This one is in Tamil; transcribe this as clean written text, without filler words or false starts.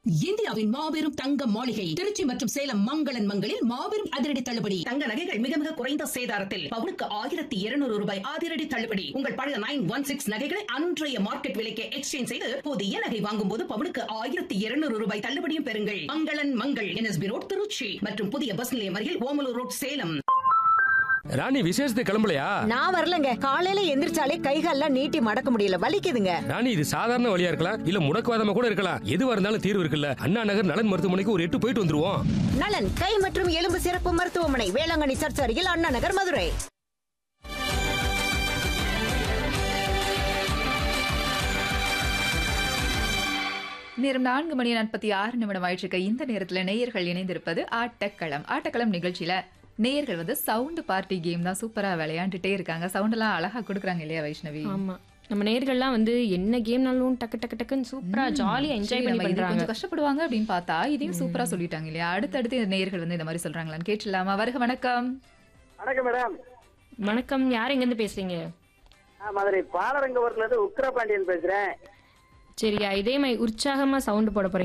இந்தியாவின் மாபெரும் தங்க மாளிகை திருச்சி மற்றும் சேலம் மங்களன் மங்களில் மாபெரும் அதிரடி தள்ளுபடி. தங்க நகைகள் மிக மிக குறைந்த சேதாரத்தில் பவுனுக்கு 1200 ரூபாய் அதிரடி தள்ளுபடி. உங்கள் பழைய 916 நகைகளை அன்றைய மார்க்கெட் விலைக்கு எக்ஸ்சேஞ்ச் செய்து புதிய நகை வாங்கும் போது பவுனுக்கு 1200 ரூபாய் தள்ளுபடியும் பெறுங்கள். மங்களன் மங்கள் NSB ரோட் திருச்சி மற்றும் புதிய பஸ் நிலையம் அருகில் ஓமலூர் ரோட் சேலம். ராணி விசேஷத்துக்கு கிளம்பலையா? நான் வரலங்க. காலையில எந்திரிச்சாலே கைகால்லாம் நீட்டி மடக்க முடியல, வலிக்குதுங்க. ராணி இது சாதாரண வலியா இருக்கலாம், இல்ல முடக்குவாதமா கூட இருக்கலாம். எதுவா இருந்தாலும் தீர்வு இருக்குல்ல. அண்ணா நகர் நலன் மருத்துவமனைக்கு ஒரு 8 போயிட்டு வந்துருவோம். நலன் கை மற்றும் எலும்பு சிறப்பு மருத்துவமனை, வேளாங்கண்ணி சர்ச் அருகில், அண்ணா நகர், மதுரை. நேரம் 4:46 ஆயிடுச்சு. இந்த நேரத்துல நேயர்கள் இணைந்திருப்பது ஆட்டக்களம் நிகழ்ச்சியில நேயர்கள் சவுண்ட் பார்ட்டி கேம் தான் சூப்பரா விளையாண்டுட்டே இருக்காங்க. சவுண்ட் எல்லாம் அழகா கொடுக்குறாங்க இல்லையா வைஷ்ணவி? ஆமா, நம்ம நேயர்கள்லாம் என்ன கேம்னாலும் டக்கு டக்கு டக்குன்னு சூப்பரா ஜாலியா என்ஜாய் பண்ணி பண்றாங்க. கொஞ்சம் கஷ்டப்படுவாங்க அப்படின்னு பார்த்தா இதையும் சூப்பரா சொல்லிட்டாங்க இல்லையா? அடுத்தடுத்து நேயர்கள் இந்த மாதிரி சொல்றாங்களான்னு கேட்டுலாமா? வருக வணக்கம். வணக்கம் மேடம். வணக்கம், யார் எங்க இருந்து பேசுறீங்க? மதுரை பாலரங்கபுரத்துல இருந்து உக்கிரபாண்டியன் பேசுறேன். சரியா, இதே மாதிரி உற்சாகமா சவுண்ட் போட போறீங்க.